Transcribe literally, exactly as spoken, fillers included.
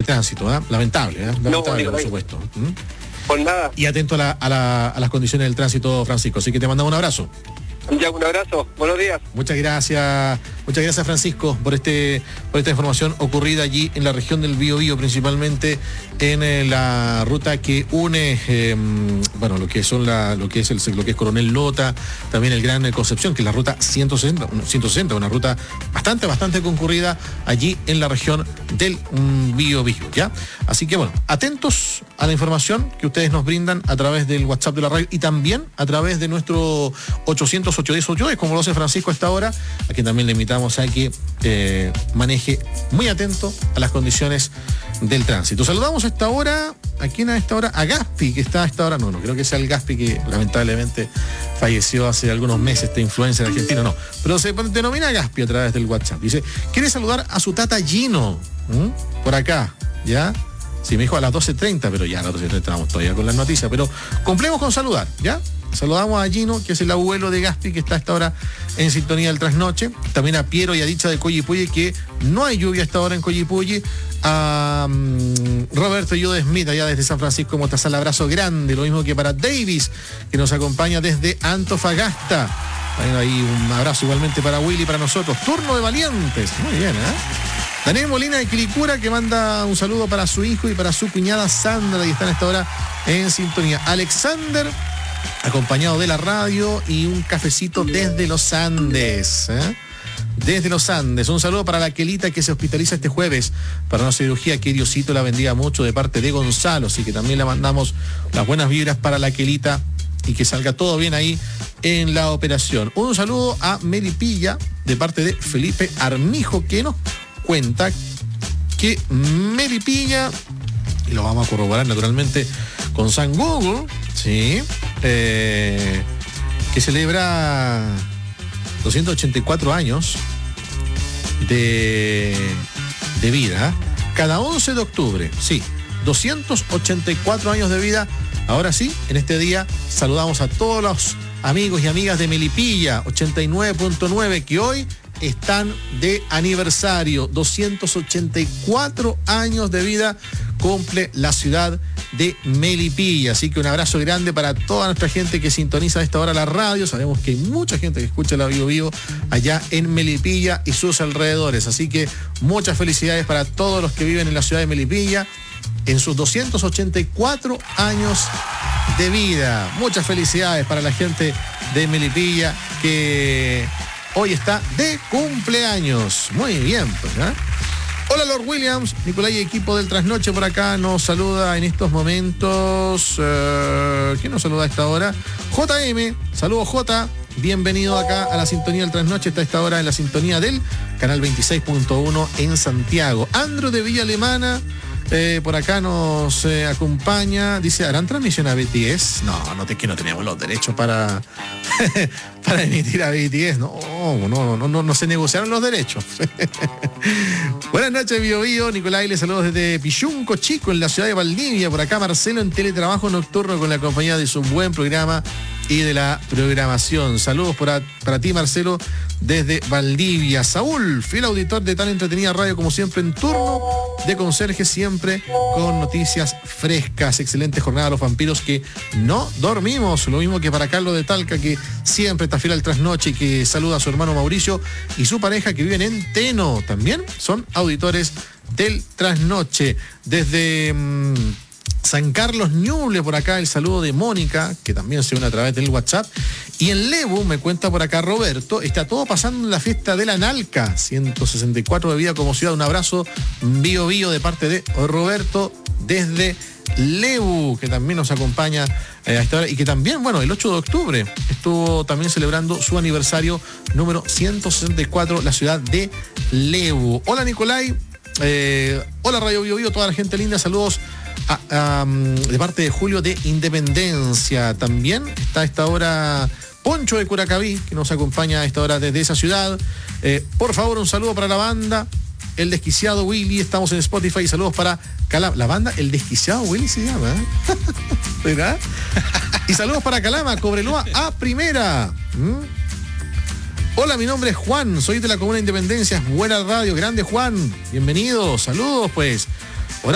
tránsito, ¿eh? Lamentable, ¿eh? Lamentable, no, por supuesto. ¿Mm? Por nada. Y atento a, la, a, la, a las condiciones del tránsito, Francisco. Así que te mandamos un abrazo. Ya, un abrazo. Buenos días. Muchas gracias, muchas gracias, Francisco, por este, por esta información ocurrida allí en la región del Biobío, principalmente en eh, la ruta que une, eh, bueno, lo que son la, lo que es el, lo que es Coronel Lota, también el Gran Concepción, que es la ruta ciento sesenta, ciento sesenta, una ruta bastante, bastante concurrida allí en la región del um, Biobío, ¿ya? Así que bueno, atentos a la información que ustedes nos brindan a través del WhatsApp de la radio y también a través de nuestro ochocientos ocho diez ocho diez, como lo hace Francisco a esta hora, a quien también le invitamos a que eh, maneje muy atento a las condiciones del tránsito. Saludamos a esta hora, ¿a quién a esta hora? A Gaspi, que está a esta hora, no, no creo que sea el Gaspi que lamentablemente falleció hace algunos meses, este influencer argentino, no, pero se denomina Gaspi a través del WhatsApp. Dice, quiere saludar a su tata Gino, ¿m? Por acá, ¿ya? Sí, me dijo a las doce treinta, pero ya a las doce treinta estamos todavía con las noticias, pero cumplemos con saludar, ¿ya? Saludamos a Gino, que es el abuelo de Gaspi, que está a esta hora en sintonía del trasnoche. También a Piero y a Dicha de Coyipulli, que no hay lluvia a esta hora en Coyipulli. A um, Roberto Yude Smith, allá desde San Francisco Mostazal, abrazo grande. Lo mismo que para Davis, que nos acompaña desde Antofagasta. Bueno, ahí un abrazo igualmente para Willy, para nosotros. Turno de valientes. Muy bien, ¿eh? Daniel Molina de Quilicura, que manda un saludo para su hijo y para su cuñada Sandra, y están a esta hora en sintonía. Alexander, acompañado de la radio y un cafecito desde los Andes, ¿eh? Desde los Andes. Un saludo para la Quelita, que se hospitaliza este jueves para una cirugía. Que Diosito la bendiga mucho, de parte de Gonzalo. Así que también le mandamos las buenas vibras para la Quelita y que salga todo bien ahí en la operación. Un saludo a Melipilla de parte de Felipe Armijo, que nos cuenta que Melipilla, y lo vamos a corroborar naturalmente con San Google, sí, eh, que celebra doscientos ochenta y cuatro años de, de vida, cada once de octubre, sí, doscientos ochenta y cuatro años de vida. Ahora sí, en este día saludamos a todos los amigos y amigas de Melipilla ochenta y nueve punto nueve, que hoy están de aniversario. Doscientos ochenta y cuatro años de vida cumple la ciudad de Melipilla. Así que un abrazo grande para toda nuestra gente que sintoniza a esta hora la radio. Sabemos que hay mucha gente que escucha la Vivo Vivo allá en Melipilla y sus alrededores. Así que muchas felicidades para todos los que viven en la ciudad de Melipilla en sus doscientos ochenta y cuatro años de vida. Muchas felicidades para la gente de Melipilla, que hoy está de cumpleaños. Muy bien, pues, ¿eh? Hola, Lord Williams, Nicolás y equipo del Trasnoche por acá nos saluda en estos momentos. Uh, ¿Quién nos saluda a esta hora? J M, saludos J, bienvenido acá a la sintonía del Trasnoche. Está a esta hora en la sintonía del canal veintiséis punto uno en Santiago. Andro de Villa Alemana, eh, por acá nos eh, acompaña. Dice, ¿harán transmisión a B T S? No, no, es que no tenemos los derechos para, para emitir a B T S. No, no, no, no, no se negociaron los derechos. Buenas noches, Bio Bio. Nicolás, les saludos desde Pichunco Chico, en la ciudad de Valdivia. Por acá Marcelo en teletrabajo nocturno con la compañía de su buen programa y de la programación. Saludos para, para ti, Marcelo, desde Valdivia. Saúl, fiel auditor de tan entretenida radio como siempre, en turno de conserje, siempre con noticias frescas. Excelente jornada a los vampiros que no dormimos. Lo mismo que para Carlos de Talca, que siempre está fiel al trasnoche y que saluda a su hermano Mauricio y su pareja, que viven en Teno. También son auditores del trasnoche. Desde Mmm, San Carlos Ñuble, por acá el saludo de Mónica, que también se une a través del WhatsApp. Y en Lebu, me cuenta por acá Roberto, está todo pasando en la fiesta de la Nalca, ciento sesenta y cuatro de vida como ciudad. Un abrazo Bio Bio de parte de Roberto desde Lebu, que también nos acompaña eh, a esta hora y que también, bueno, el ocho de octubre estuvo también celebrando su aniversario número ciento sesenta y cuatro, la ciudad de Lebu. Hola, Nicolai, eh, hola Radio Bio Bio, toda la gente linda, saludos a, um, de parte de Julio de Independencia. También está a esta hora Poncho de Curacaví, que nos acompaña a esta hora desde esa ciudad. Eh, por favor, un saludo para la banda El Desquiciado Willy, estamos en Spotify. Saludos para Calama, la banda El Desquiciado Willy se llama, ¿eh? ¿Verdad? Y saludos para Calama, Cobreloa a primera. ¿Mm? Hola, mi nombre es Juan, soy de la Comuna de Independencia, buena radio, grande Juan, bienvenido, saludos pues.